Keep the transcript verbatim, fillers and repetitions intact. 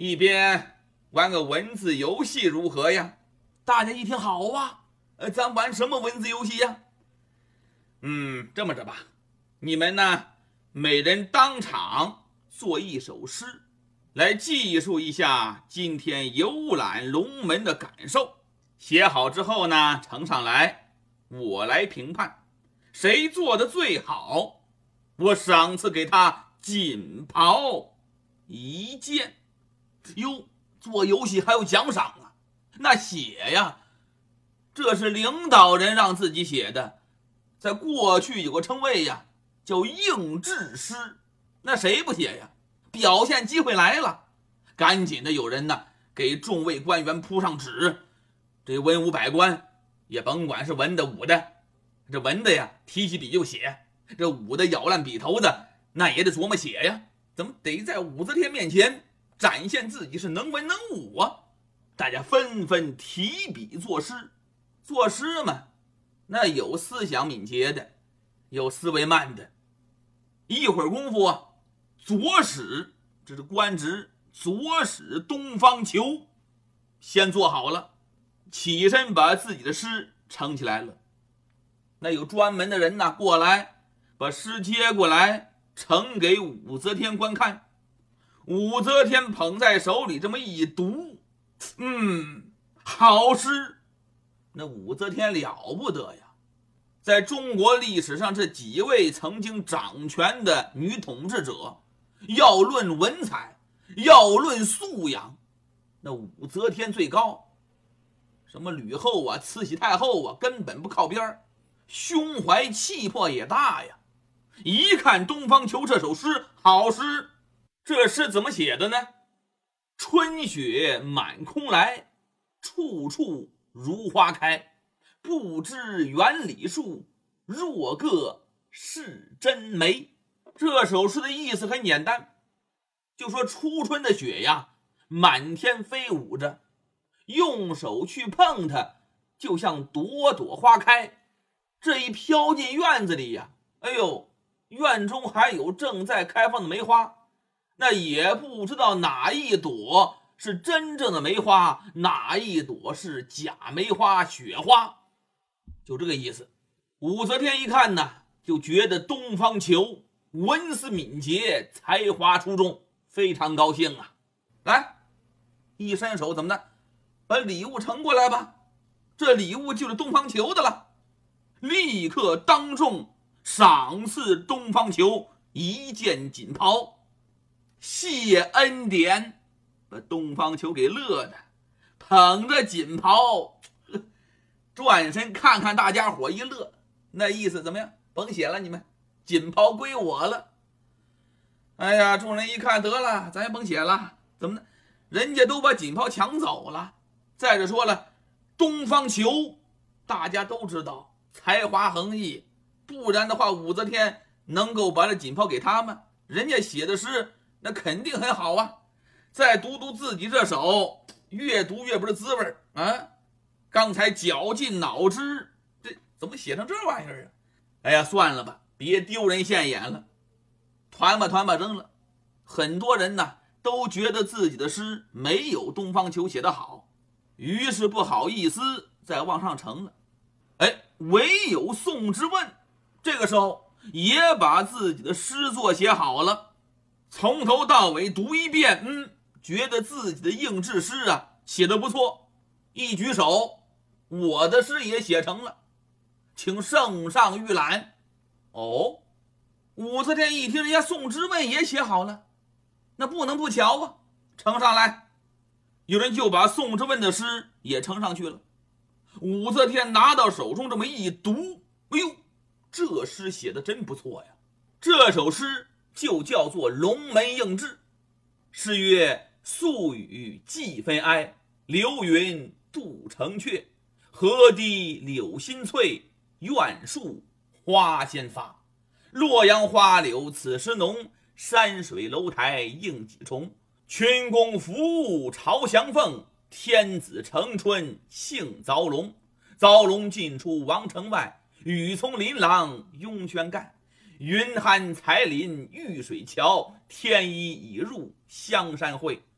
一边玩个文字游戏如何呀？大家一听好啊，呃，咱玩什么文字游戏呀？嗯，这么着吧，你们呢，每人当场做一首诗，来记述一下今天游览龙门的感受。写好之后呢，呈上来，我来评判，谁做的最好，我赏赐给他锦袍一件。哟，做游戏还有奖赏啊？那写呀，这是领导人让自己写的，在过去有个称谓呀，叫应制诗。那谁不写呀？表现机会来了，赶紧的有人呢给众位官员铺上纸，这文武百官也甭管是文的武的，这文的呀提起笔就写，这武的咬烂笔头的那也得琢磨写呀，怎么得在武则天面前展现自己是能文能武啊？大家纷纷提笔作诗。作诗嘛，那有思想敏捷的，有思维慢的。一会儿功夫啊，左使，这是官职，左使东方球先做好了，起身把自己的诗呈起来了。那有专门的人呢过来把诗接过来呈给武则天观看。武则天捧在手里这么一读，嗯，好诗。那武则天了不得呀，在中国历史上这几位曾经掌权的女统治者，要论文采，要论素养，那武则天最高。什么吕后啊，慈禧太后啊，根本不靠边，胸怀气魄也大呀。一看东方球这首诗，好诗。这诗怎么写的呢？春雪满空来，处处如花开，不知园里树，若个是真梅。这首诗的意思很简单，就说初春的雪呀，满天飞舞着，用手去碰它，就像朵朵花开。这一飘进院子里呀，哎呦，院中还有正在开放的梅花，那也不知道哪一朵是真正的梅花，哪一朵是假梅花雪花，就这个意思。武则天一看呢，就觉得东方球文思敏捷，才华出众，非常高兴啊。来，一伸手，怎么的，把礼物呈过来吧。这礼物就是东方球的了，立刻当众赏赐东方球一件锦袍，谢恩典。把东方球给乐的，捧着锦袍转身看看大家伙一乐，那意思怎么样？甭写了，你们锦袍归我了。哎呀，众人一看，得了，咱也甭写了，怎么的？人家都把锦袍抢走了。再者说了，东方球大家都知道才华横溢，不然的话武则天能够把这锦袍给他吗？人家写的诗那肯定很好啊。再读读自己这首，越读越不是滋味啊！刚才绞尽脑汁，这怎么写成这玩意儿啊？哎呀，算了吧，别丢人现眼了，团吧团吧扔了。很多人呢都觉得自己的诗没有东方球写得好，于是不好意思再往上呈了。哎，唯有宋之问这个时候也把自己的诗作写好了，从头到尾读一遍，嗯，觉得自己的应制诗啊写得不错，一举手，我的诗也写成了，请圣上预览。哦，武则天一听人家宋之问也写好了，那不能不瞧啊，呈上来。有人就把宋之问的诗也呈上去了。武则天拿到手中这么一读，哎呦，这诗写得真不错呀！这首诗就叫做龙门应制。诗曰：宿雨季分哀，流云渡城阙，河堤柳新翠，院树花先发。洛阳花柳此时浓，山水楼台应几重。群公服务朝祥凤，天子承春幸凿龙。凿龙进出王城外，雨从琳琅拥轩干。云酣才临玉水桥，天一已入香山会。